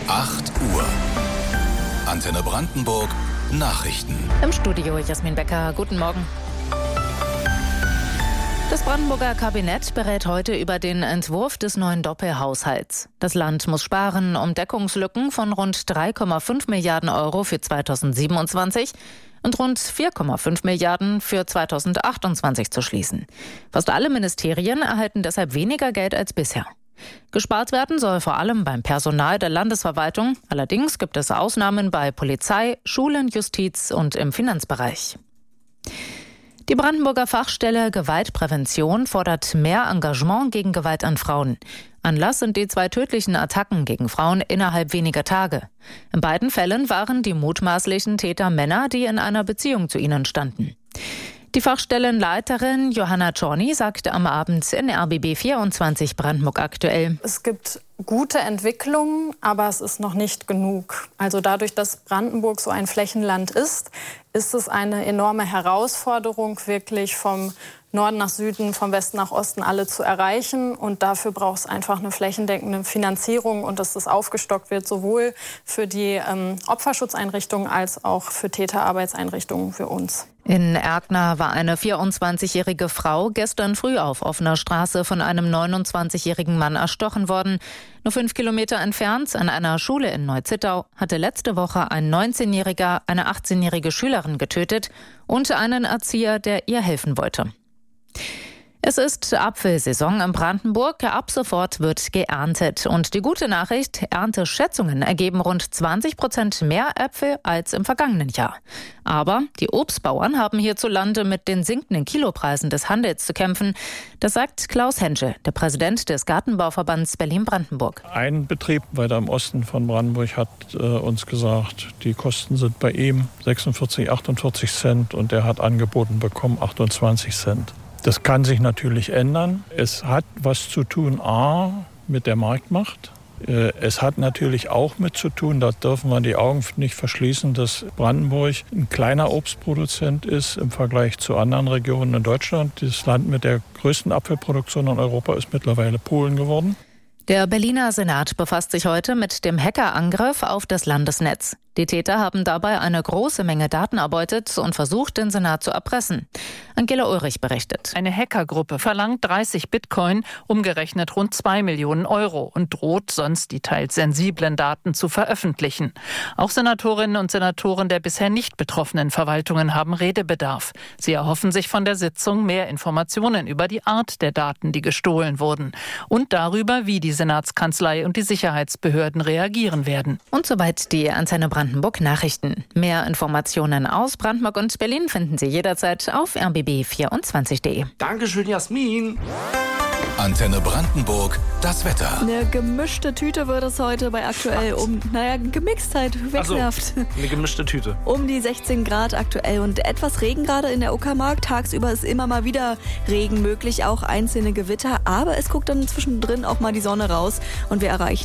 8 Uhr. Antenne Brandenburg Nachrichten. Im Studio Jasmin Becker. Guten Morgen. Das Brandenburger Kabinett berät heute über den Entwurf des neuen Doppelhaushalts. Das Land muss sparen, um Deckungslücken von rund 3,5 Milliarden Euro für 2027 und rund 4,5 Milliarden für 2028 zu schließen. Fast alle Ministerien erhalten deshalb weniger Geld als bisher. Gespart werden soll vor allem beim Personal der Landesverwaltung. Allerdings gibt es Ausnahmen bei Polizei, Schulen, Justiz und im Finanzbereich. Die Brandenburger Fachstelle Gewaltprävention fordert mehr Engagement gegen Gewalt an Frauen. Anlass sind die 2 tödlichen Attacken gegen Frauen innerhalb weniger Tage. In beiden Fällen waren die mutmaßlichen Täter Männer, die in einer Beziehung zu ihnen standen. Die Fachstellenleiterin Johanna Czorny sagte am Abend in RBB 24 Brandenburg aktuell: Es gibt gute Entwicklungen, aber es ist noch nicht genug. Also dadurch, dass Brandenburg so ein Flächenland ist es eine enorme Herausforderung, wirklich vom Norden nach Süden, vom Westen nach Osten alle zu erreichen. Und dafür braucht es einfach eine flächendeckende Finanzierung und dass das aufgestockt wird, sowohl für die Opferschutzeinrichtungen als auch für Täterarbeitseinrichtungen für uns. In Erkner war eine 24-jährige Frau gestern früh auf offener Straße von einem 29-jährigen Mann erstochen worden. Nur 5 Kilometer entfernt, an einer Schule in Neuzittau, hatte letzte Woche ein 19-Jähriger eine 18-jährige Schülerin getötet und einen Erzieher, der ihr helfen wollte. Es ist Apfelsaison in Brandenburg. Ab sofort wird geerntet. Und die gute Nachricht, Ernteschätzungen ergeben rund 20% mehr Äpfel als im vergangenen Jahr. Aber die Obstbauern haben hierzulande mit den sinkenden Kilopreisen des Handels zu kämpfen. Das sagt Klaus Henschel, der Präsident des Gartenbauverbands Berlin-Brandenburg. Ein Betrieb weiter im Osten von Brandenburg hat uns gesagt, die Kosten sind bei ihm 46, 48 Cent und er hat angeboten bekommen 28 Cent. Das kann sich natürlich ändern. Es hat was zu tun, mit der Marktmacht. Es hat natürlich auch mit zu tun, da dürfen wir die Augen nicht verschließen, dass Brandenburg ein kleiner Obstproduzent ist im Vergleich zu anderen Regionen in Deutschland. Das Land mit der größten Apfelproduktion in Europa ist mittlerweile Polen geworden. Der Berliner Senat befasst sich heute mit dem Hackerangriff auf das Landesnetz. Die Täter haben dabei eine große Menge Daten erbeutet und versucht, den Senat zu erpressen. Angela Ulrich berichtet. Eine Hackergruppe verlangt 30 Bitcoin, umgerechnet rund 2 Millionen Euro und droht, sonst die teils sensiblen Daten zu veröffentlichen. Auch Senatorinnen und Senatoren der bisher nicht betroffenen Verwaltungen haben Redebedarf. Sie erhoffen sich von der Sitzung mehr Informationen über die Art der Daten, die gestohlen wurden und darüber, wie die Senatskanzlei und die Sicherheitsbehörden reagieren werden. Und soweit die Antenne Brandenburg Nachrichten. Mehr Informationen aus Brandenburg und Berlin finden Sie jederzeit auf rbb24.de. Dankeschön, Jasmin. Antenne Brandenburg, das Wetter. Eine gemischte Tüte wird es heute bei aktuell gemixt halt, wechselhaft. Eine gemischte Tüte. Um die 16 Grad aktuell und etwas Regen gerade in der Uckermark. Tagsüber ist immer mal wieder Regen möglich, auch einzelne Gewitter. Aber es guckt dann zwischendrin auch mal die Sonne raus und wir erreichen